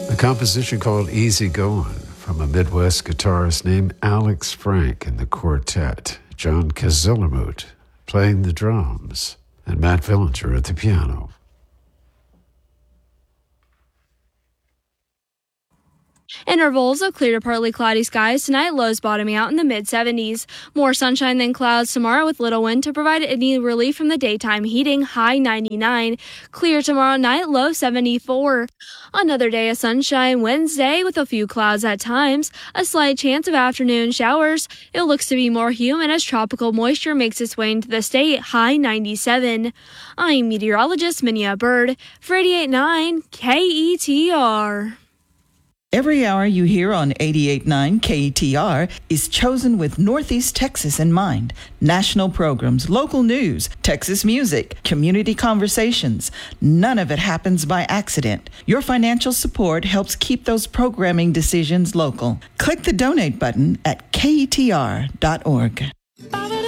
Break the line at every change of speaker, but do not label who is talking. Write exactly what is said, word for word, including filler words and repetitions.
A composition called Easy Goin' from a Midwest guitarist named Alex Frank and the quartet, John Kazilamut playing the drums, and Matt Villinger at the piano.
Intervals of clear to partly cloudy skies tonight, lows bottoming out in the mid seventies. More sunshine than clouds tomorrow with little wind to provide any relief from the daytime heating, high ninety-nine. Clear tomorrow night, low seventy-four. Another day of sunshine Wednesday with a few clouds at times, a slight chance of afternoon showers. It looks to be more humid as tropical moisture makes its way into the state, high ninety-seven. I'm meteorologist Minia Bird for eighty-eight point nine K E T R.
Every hour you hear on eighty-eight point nine K E T R is chosen with Northeast Texas in mind. National programs, local news, Texas music, community conversations. None of it happens by accident. Your financial support helps keep those programming decisions local. Click the donate button at K E T R dot org.